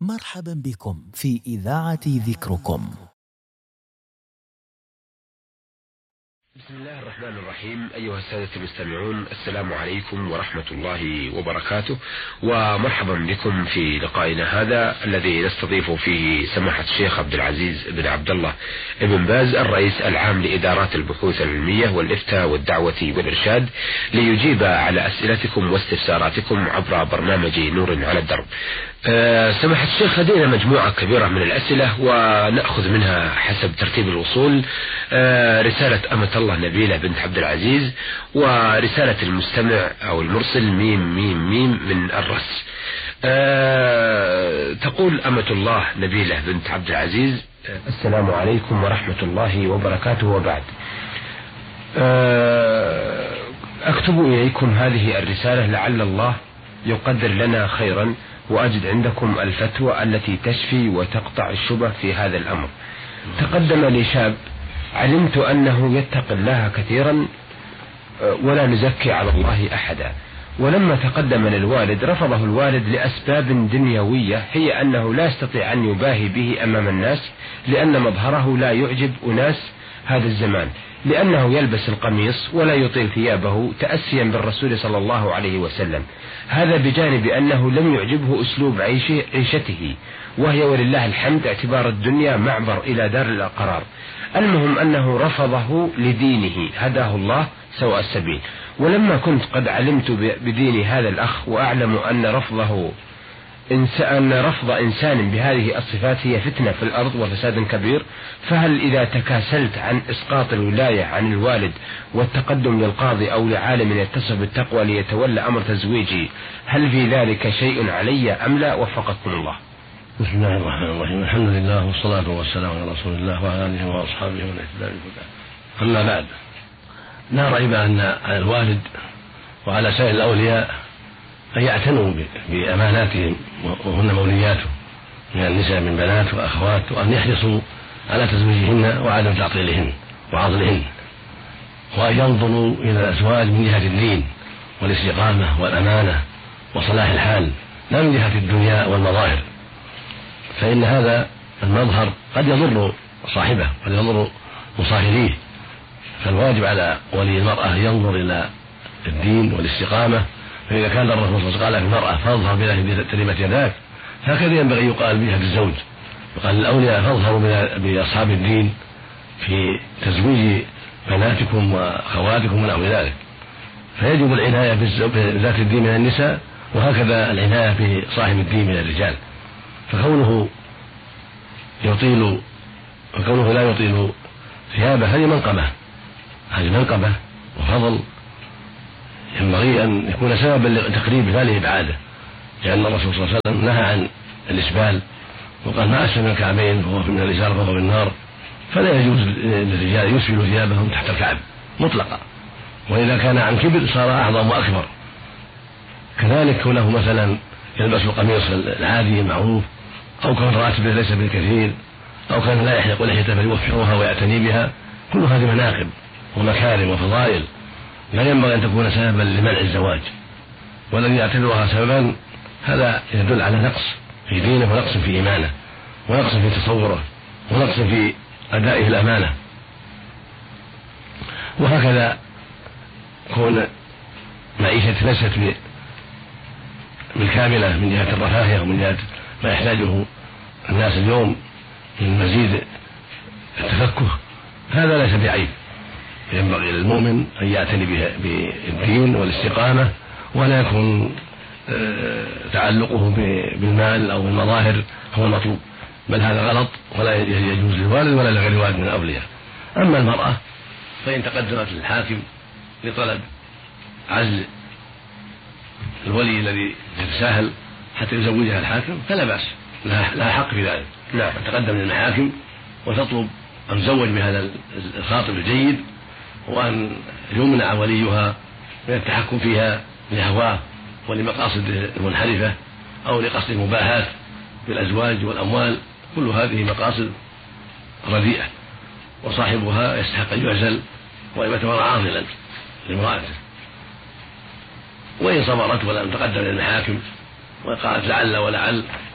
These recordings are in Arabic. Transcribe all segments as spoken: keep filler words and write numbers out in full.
مرحبا بكم في إذاعة ذكركم. بسم الله الرحمن الرحيم. أيها السادة المستمعون، السلام عليكم ورحمة الله وبركاته، ومرحبا بكم في لقائنا هذا الذي نستضيف فيه سماحة الشيخ عبد العزيز بن عبد الله ابن باز، الرئيس العام لإدارات البحوث العلمية والإفتاء والدعوة والإرشاد، ليجيب على أسئلتكم واستفساراتكم عبر برنامج نور على الدرب. أه سماحة الشيخ، لدينا مجموعة كبيرة من الأسئلة ونأخذ منها حسب ترتيب الوصول. أه رسالة أمة الله نبيلة بنت عبد العزيز، ورسالة المستمع أو المرسل ميم ميم ميم من الرس. أه تقول أمة الله نبيلة بنت عبد العزيز: السلام عليكم ورحمة الله وبركاته، وبعد. أه أكتب إليكم هذه الرسالة لعل الله يقدر لنا خيرا، وأجد عندكم الفتوى التي تشفي وتقطع الشبه في هذا الأمر. تقدم لي شاب علمت أنه يتقي الله كثيرا ولا نزكي على الله أحدا، ولما تقدم للوالد رفضه الوالد لأسباب دنيوية، هي أنه لا يستطيع أن يباهي به أمام الناس لأن مظهره لا يعجب أناس هذا الزمان، لأنه يلبس القميص ولا يطيل ثيابه تأسيا بالرسول صلى الله عليه وسلم. هذا بجانب أنه لم يعجبه أسلوب عيشه عيشته، وهي ولله الحمد اعتبار الدنيا معبر إلى دار القرار. المهم أنه رفضه لدينه، هداه الله سواء السبيل. ولما كنت قد علمت بدين هذا الأخ وأعلم أن رفضه أن رفض إنسان بهذه الصفات هي فتنة في الأرض وفساد كبير، فهل إذا تكاسلت عن إسقاط الولاية عن الوالد والتقدم للقاضي أو لعالم يتصف بالتقوى ليتولى أمر تزويجي، هل في ذلك شيء علي أم لا؟ وفقكم الله. بسم الله الرحمن الرحيم. الحمد لله والصلاة والسلام على رسول الله وعلى آله وأصحابه ومن اهتدى بهداه. أما بعد، لا ريب أن على الوالد وعلى سائر الأولياء أن يعتنوا بأماناتهم وهن مولياته من النساء من بنات وأخوات، وأن يحرصوا على تزويجهن وعدم تعطيلهن وعضلهن، وأن ينظروا إلى الأزواج من جهة الدين والاستقامة والأمانة وصلاح الحال، لا من جهة الدنيا والمظاهر، فإن هذا المظهر قد يضر صاحبه قد يضر مصاهريه. فالواجب على ولي المرأة ينظر إلى الدين والاستقامة. فإذا كان الرسول صلى الله عليه وسلم قال المرأة فاظهر بذلك تربت يداك، هكذا ينبغي يقال بها للزوج، يقال للأولياء فاظهروا بأصحاب الدين في تزويج بناتكم وأخواتكم ونحو ذلك. فيجب العناية بذات الدين من النساء، وهكذا العناية بصاحب الدين من الرجال. فكونه يطيل فكونه لا يطيل ثيابه هذه منقبة هذه منقبة وفضل، ينبغي أن يكون سببا لتقريب ذلك إبعاده، لأن الرسول صلى الله عليه وسلم نهى عن الإسبال وقال: ما أسفل من الكعبين فهو من الإزار فهو بالنار. فلا يجوز للرجال يسبلوا ثيابهم تحت الكعب مطلقا، وإذا كان عن كبر صار أعظم وأكبر. كذلك كونه مثلا يلبس القميص العادي المعروف، أو كان راتبه ليس بالكثير، أو كان لا يحلق لحيته فيوفرها ويعتني بها، كل هذه مناقب ومكارم وفضائل لا ينبغي أن تكون سببا لمنع الزواج. والذي يعتبرها سببا هذا يدل على نقص في دينه ونقص في إيمانه ونقص في تصوره ونقص في أدائه الأمانة. وهكذا كون معيشة ليست بالكاملة من جهة الرفاهية ومن جهة ما يحتاجه الناس اليوم من مزيد التفكه، هذا ليس بعيب. ينبغي للمؤمن أن يعتني بالدين والاستقامة، ولا يكون تعلقه بالمال أو بالمظاهر هو المطلوب، بل هذا غلط ولا يجوز للوالد ولا لغير الوالد من الأولياء. أما المرأة فإن تقدمت للحاكم لطلب عزل الولي الذي يتساهل حتى يزوجها الحاكم فلا بأس، لها حق في ذلك. لا تقدم للمحاكم وتطلب أن تزوج بهذا الخاطب الجيد، وأن يمنع وليها من التحكم فيها لهواه ولمقاصد المنحرفة أو لقصد المباهاة بالأزواج والأموال. كل هذه مقاصد رديئة، وصاحبها يستحق أن يعزل ويعتبر عاضلا لامرأته. وإن صبرت ولم تقدم إلى المحاكم وقالت لعل ولعل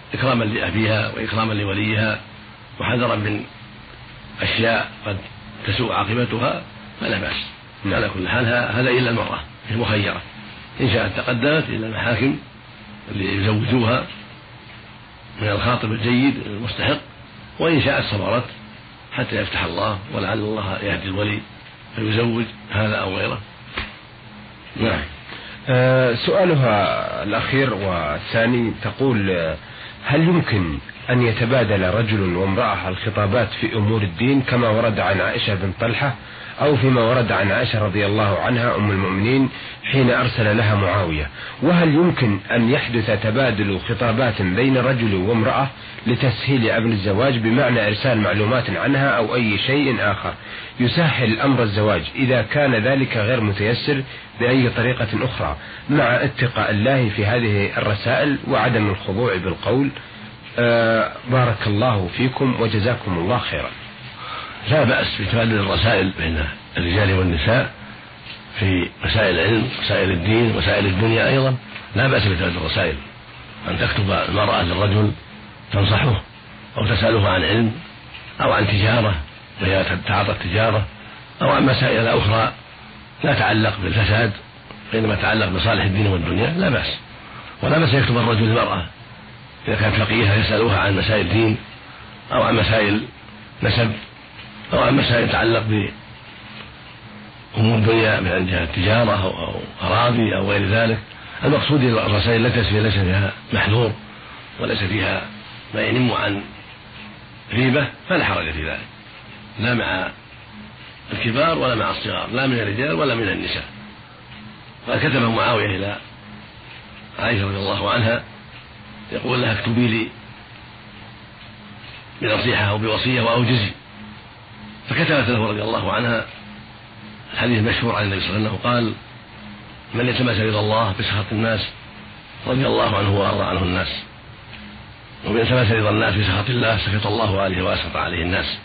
إكراما لأبيها وإكراما لوليها وحذرا من أشياء قد تسوء عاقبتها فلا بأس. على كل حال هذا إلا المرأة المخيرة، إن شاءت تقدمت إلى المحاكم اللي يزوجوها من الخاطب الجيد المستحق، وإن شاءت صبرت حتى يفتح الله ولعل الله يهدي الولي فيزوج هذا أو غيره. نعم. آه سؤالها الأخير والثاني تقول: هل يمكن أن يتبادل رجل وامرأة الخطابات في أمور الدين كما ورد عن عائشة بن طلحة أو فيما ورد عن عائشة رضي الله عنها أم المؤمنين حين أرسل لها معاوية؟ وهل يمكن أن يحدث تبادل خطابات بين رجل وامرأة لتسهيل أمر الزواج، بمعنى إرسال معلومات عنها أو أي شيء آخر يسهل أمر الزواج إذا كان ذلك غير متيسر بأي طريقة أخرى، مع اتقاء الله في هذه الرسائل وعدم الخضوع بالقول؟ آه بارك الله فيكم وجزاكم الله خيرا. لا بأس بتبادل الرسائل بين الرجال والنساء في مسائل العلم، مسائل الدين، مسائل الدنيا أيضا لا بأس بتبادل الرسائل، أن تكتب المرأة للرجل تنصحه أو تسأله عن علم أو عن تجارة وهي تعاطى التجارة أو عن مسائل أخرى لا تعلق بالفساد بينما تعلق بصالح الدين والدنيا لا بأس. ولا بأس يكتب الرجل للمرأة إذا كانت فقيهة يسألوها عن مسائل الدين أو عن مسائل نسب أو عن مسائل تتعلق بأمور الدنيا من جهة التجارة أو أراضي أو غير ذلك. المقصود الرسائل التي ليس فيها محذور وليس فيها ما ينم عن ريبة فلا حرج في ذلك، لا مع الكبار ولا مع الصغار، لا من الرجال ولا من النساء. وقد كتب معاوية إلى عائشة رضي الله عنها يقول لها: اكتبي لي بنصيحة أو بوصية وأوجزي، فكتبت له رضي الله عنها الحديث المشهور عن النبي صلى الله عليه وسلم قال: من التمس رضا الله بسخط الناس رضي الله عنه وأرضى عنه الناس، ومن التمس رضا الناس بسخط الله سخط الله عليه وأسخط عليه الناس.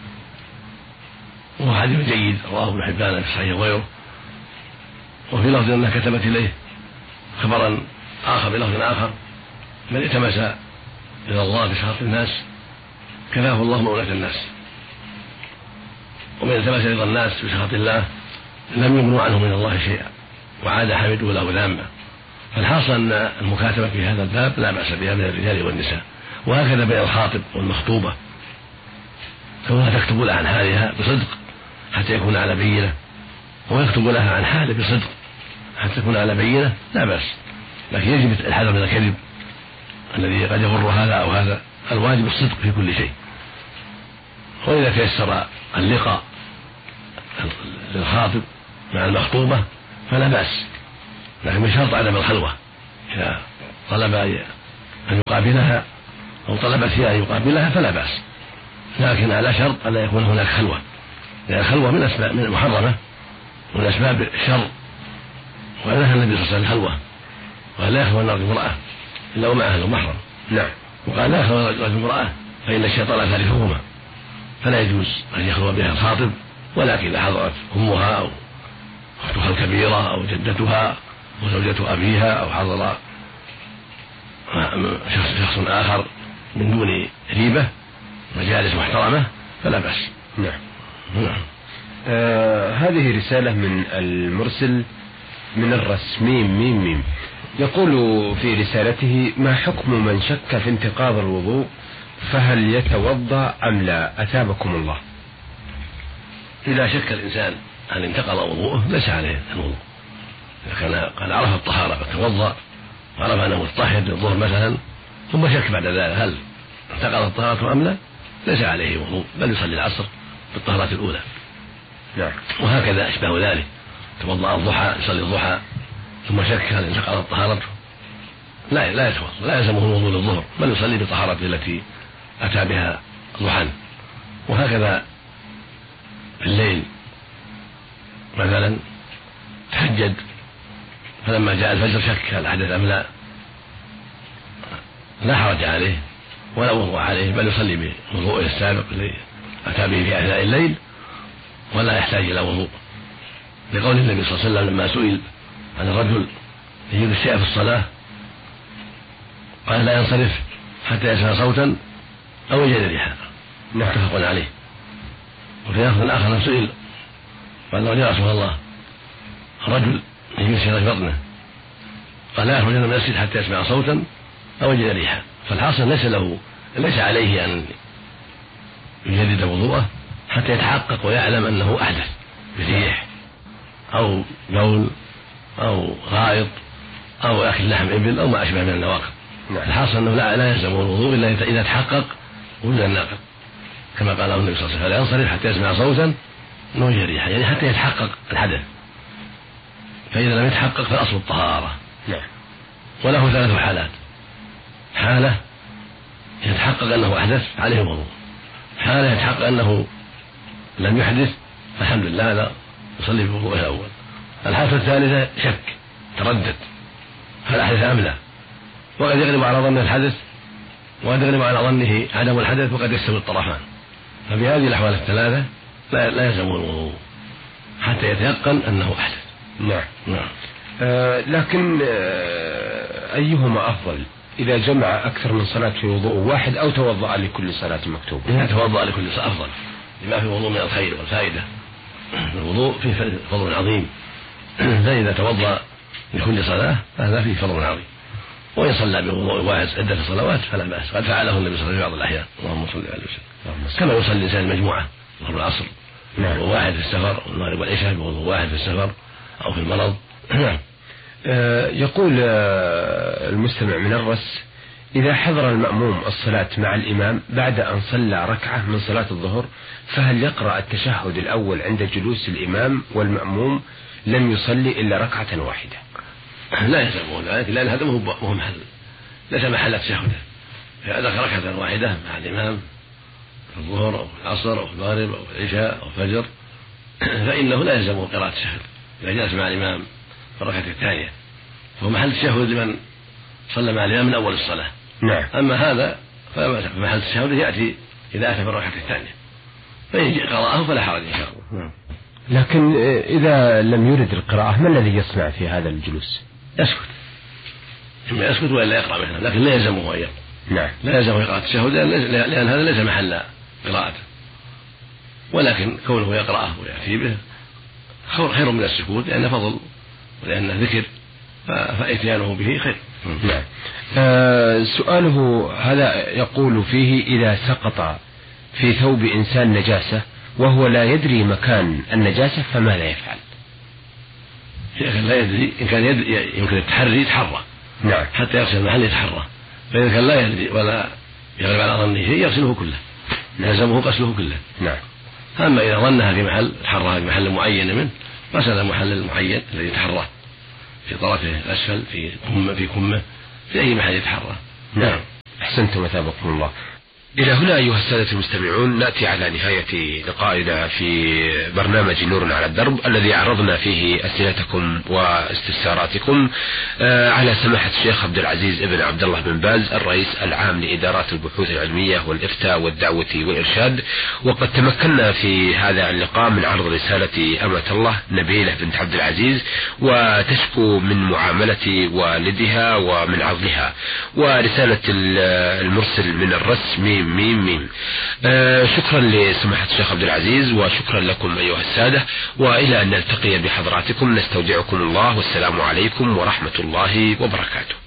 وهو حديث جيد رواه ابن حبان في صحيح وغيره. وفي لفظ أنها كتبت إليه خبرا آخر بلفظ آخر: من التمس رضا الله بسخط الناس كفاه الله مؤونة الناس، ومن التمس رضا الناس بسخط الله لم يغنوا عنه من الله شيئا وعاد حمده له ذاما. فالحاصل أن المكاتبة في هذا الباب لا بأس بها من الرجال والنساء، وهكذا بين الخاطب والمخطوبة، كونها تكتب لها عن حالها بصدق حتى يكون على بينة، ويكتب لها عن حاله بصدق حتى يكون على بينة لا بأس. لكن يجب الحذر من الكذب الذي قد يغر هذا أو هذا، الواجب الصدق في كل شيء. وإذا تيسر اللقاء للخاطب مع المخطوبة فلا بأس، لكن بشرط عدم الخلوة. إذا طلب أن يقابلها أو طلبت هي أن يقابلها فلا بأس، لكن على شرط أن لا يكون هناك خلوة، لأن الخلوة من أسباب من المحرمة ومن أسباب الشر، ونهى النبي صلى الله عليه وسلم الخلوة ولا يخلو الرجل امرأة إلا ومع أهل محرم. نعم. وقال لا يخلو الرجل امرأة فإن الشيطان ثالثهما، فلا يجوز أن يخلو بها الخاطب، ولكن إذا حضرت أمها أو أختها الكبيرة أو جدتها وزوجة أبيها أو حضر شخص, شخص آخر من دون ريبة مجالس محترمة فلا بأس. نعم. نعم. آه هذه رسالة من المرسل من الرسميم ميم ميم، يقول في رسالته: ما حكم من شك في انتقاض الوضوء، فهل يتوضأ أم لا؟ أثابكم الله. إذا شك الإنسان أن انتقض وضوءه ليس عليه الوضوء، إذا كان قد عرف الطهارة فتوضأ وعرف أنه متطهر للظهر مثلا ثم شك بعد ذلك هل انتقضت الطهارة أم لا، ليس عليه وضوء بل يصلي العصر بالطهارة الأولى. نعم. وهكذا أشبه ذلك، توضأ الضحى يصلي الضحى ثم شك هل انتقضت طهارته لا لا يتوضأ، لا يلزمه الوضوء للظهر بل يصلي بطهارته التي أتى بها ضحى. وهكذا في الليل مثلا تهجد فلما جاء الفجر شك هل حدث أم لا، لا حرج عليه ولا وضوء عليه بل يصلي بوضوءه السابق الذي أتى به في أثناء الليل ولا يحتاج إلى وضوء، لقول النبي صلى الله عليه وسلم لما سئل عن الرجل يجد الشيء في الصلاة قال لا ينصرف حتى يسمع صوتا أو يجد ريحا، متفق عليه. وفي لفظ آخر سئل قال له: يا رسول الله، رجل يمشي في بطنه قال: لا يخرج من المسجد حتى يسمع صوتا أو يجد ريحا. فالحاصل ليس له ليس عليه أن يجدد وضوءه حتى يتحقق ويعلم أنه أحدث بريح أو بول أو غائط أو أكل لحم إبل أو ما أشبه من النواقض. الحاصل أنه لا, لا يلزم الوضوء إلا إذا تحقق وجود الناقض، كما قال النبي صلى الله عليه وسلم: لا ينصرف حتى يسمع صوتا أو يجد ريحا، يعني حتى يتحقق الحدث. فإذا لم يتحقق فالأصل الطهارة. وله ثلاث حالات: حالة يتحقق أنه أحدث عليه الوضوء، حالة يتحقق أنه لم يحدث الحمد لله لا يصلي بوضوءه الأول، الحالة الثالثة شك تردد هل أحدث أم لا، وقد يغلب على ظن الحدث وقد يغلب على ظنه عدم الحدث وقد يستوي الطرفان. ففي هذه الأحوال الثلاثة لا, لا يلزم الوضوء حتى يتيقن أنه أحدث. نعم. نعم. آه لكن آه أيهما أفضل، إذا جمع أكثر من صلاة في وضوء واحد أو توضأ لكل صلاة مكتوبة؟ إذا توضأ لكل صلاة أفضل، لما في الوضوء من الخير والفائدة. الوضوء فيه فضل عظيم، فإذا توضأ لكل صلاة هذا فيه فضل عظيم. وإن صلى بوضوء واحد عدة صلوات فلا بأس، قد فعله النبي صلى الله عليه وسلم في بعض الأحيان. اللهم صل عليه وسلم. كما يصلي الإنسان المجموعة ظهر العصر بوضوء واحد في السفر، والمغرب والعشاء بوضوء واحد في السفر أو في المرض. نعم. آه يقول آه المستمع من الرس: إذا حضر المأموم الصلاة مع الإمام بعد أن صلى ركعة من صلاة الظهر، فهل يقرأ التشهد الأول عند جلوس الإمام والمأموم لم يصلي إلا ركعة واحدة؟ لا يلزمه ذلك، لأن هذا مو محل، ليس محل تشهده. إذا ذكر ركعة واحدة مع الإمام في الظهر أو في العصر أو في المغرب أو في العشاء أو في الفجر فإنه لا يلزمه قراءة التشهد إذا جلس مع الإمام في الركعة الثانية، فهو محل التشهد لمن صلى مع الإمام من أول الصلاة. نعم. أما هذا فمحل التشهد يأتي إذا أتى في الركعة الثانية، فإن قرأه فلا حرج إن شاء الله. لكن إذا لم يرد القراءة ما الذي يصنع في هذا الجلوس؟ يسكت، إما يسكت وإلا يقرأ مثلا، لكن لا يلزمه أن يقرأ. نعم. لا يلزمه يقرأ التشهد لأن هذا ليس محل قراءته، ولكن كونه يقرأه ويأتي به خير من السكوت، لأن فضل ولأن ذكر فإتيانه به خير. نعم. آه سؤاله هذا يقول فيه: إذا سقط في ثوب إنسان نجاسة وهو لا يدري مكان النجاسة فماذا يفعل؟ إن لا يدري، إن كان يدري يمكن التحري يتحرى. نعم. حتى يغسل المحل يتحرى، فإذا كان لا يدري ولا يغلب على ظنه شيء يغسله كله، يلزمه غسله كله. نعم. أما إذا ظنها في محل تحرى في محل معين منه غسل المحل المعين الذي يتحرى في طرفه الأسفل في كمه في كمه في أي محل يتحرى. نعم. أحسنتم وثابكم الله. إلى هنا أيها السادة المستمعون نأتي على نهاية لقائنا في برنامج نور على الدرب، الذي عرضنا فيه أسئلتكم واستفساراتكم على سماحة الشيخ عبد العزيز ابن عبد الله بن باز الرئيس العام لإدارات البحوث العلمية والإفتاء والدعوة والإرشاد. وقد تمكنا في هذا اللقاء من عرض رسالة أمة الله نبيلة بنت عبد العزيز، وتشكو من معاملة والدها ومن عضلها، ورسالة المرسل من الرس ميم ميم ميم. آه شكرا لسماحة الشيخ عبد العزيز، وشكرا لكم أيها السادة، وإلى أن نلتقي بحضراتكم نستودعكم الله، والسلام عليكم ورحمة الله وبركاته.